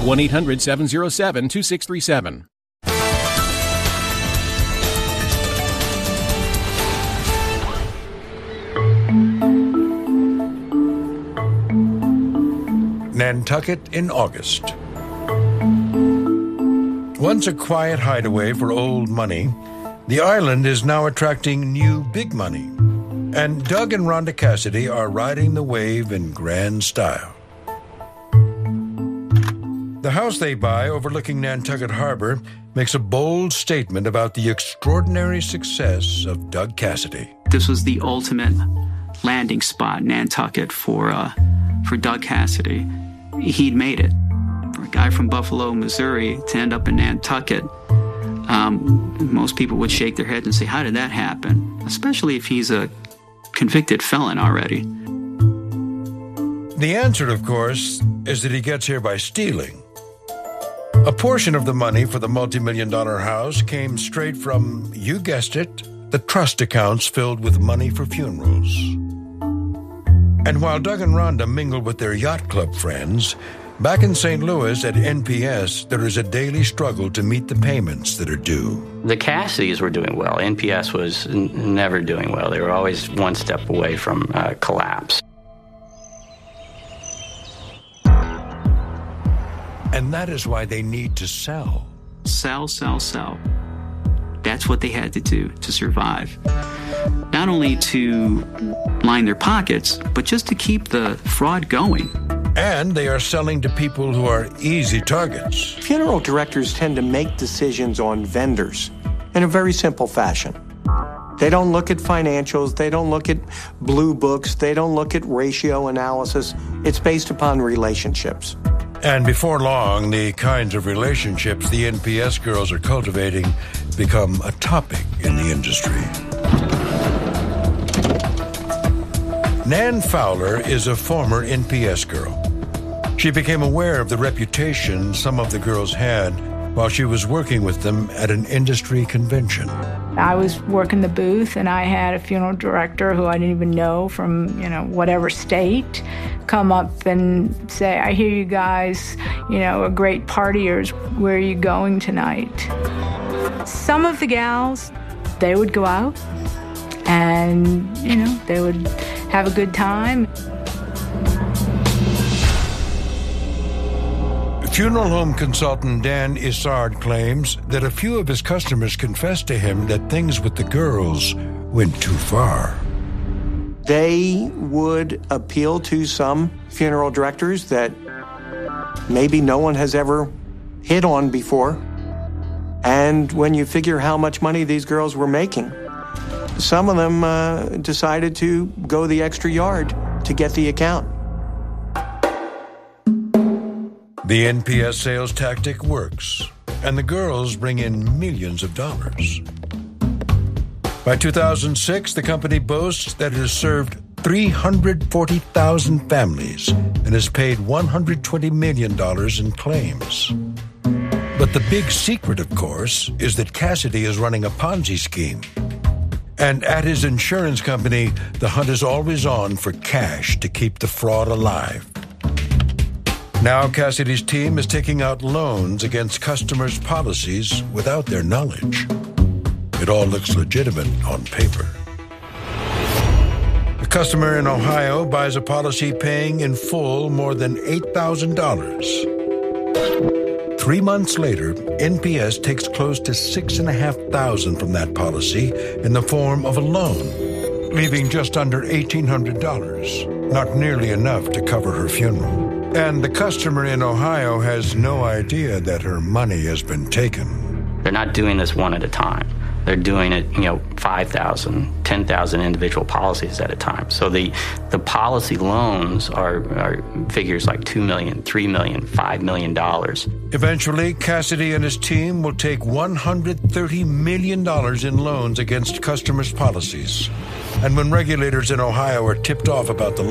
1-800-707-2637. Nantucket in August. Once a quiet hideaway for old money, the island is now attracting new big money. And Doug and Rhonda Cassidy are riding the wave in grand style. The house they buy overlooking Nantucket Harbor makes a bold statement about the extraordinary success of Doug Cassidy. This was the ultimate landing spot, Nantucket, for Doug Cassidy. He'd made it. For a guy from Buffalo, Missouri, to end up in Nantucket, most people would shake their heads and say, how did that happen? Especially if he's a convicted felon already. The answer, of course, is that he gets here by stealing. A portion of the money for the multi-million-dollar house came straight from, you guessed it, the trust accounts filled with money for funerals. And while Doug and Rhonda mingled with their yacht club friends, back in St. Louis at NPS, there is a daily struggle to meet the payments that are due. The Cassidys were doing well. NPS was never doing well. They were always one step away from collapse. And that is why they need to sell. Sell, sell, sell. That's what they had to do to survive. Not only to line their pockets, but just to keep the fraud going. And they are selling to people who are easy targets. Funeral directors tend to make decisions on vendors in a very simple fashion. They don't look at financials, they don't look at blue books, they don't look at ratio analysis. It's based upon relationships. And before long, the kinds of relationships the NPS girls are cultivating become a topic in the industry. Nan Fowler is a former NPS girl. She became aware of the reputation some of the girls had while she was working with them at an industry convention. I was working the booth, and I had a funeral director who I didn't even know from, whatever state, come up and say, I hear you guys, are great partiers. Where are you going tonight? Some of the gals, they would go out and, they would have a good time. Funeral home consultant Dan Isard claims that a few of his customers confessed to him that things with the girls went too far. They would appeal to some funeral directors that maybe no one has ever hit on before. And when you figure how much money these girls were making, some of them decided to go the extra yard to get the account. The NPS sales tactic works, and the girls bring in millions of dollars. By 2006, the company boasts that it has served 340,000 families and has paid $120 million in claims. But the big secret, of course, is that Cassidy is running a Ponzi scheme. And at his insurance company, the hunt is always on for cash to keep the fraud alive. Now Cassidy's team is taking out loans against customers' policies without their knowledge. It all looks legitimate on paper. A customer in Ohio buys a policy paying in full more than $8,000. 3 months later, NPS takes close to $6,500 from that policy in the form of a loan, leaving just under $1,800, not nearly enough to cover her funeral. And the customer in Ohio has no idea that her money has been taken. They're not doing this one at a time. They're doing it, 5,000, 10,000 individual policies at a time. So the policy loans are figures like $2 million, $3 million, $5 million. Eventually, Cassidy and his team will take $130 million in loans against customers' policies. And when regulators in Ohio are tipped off about the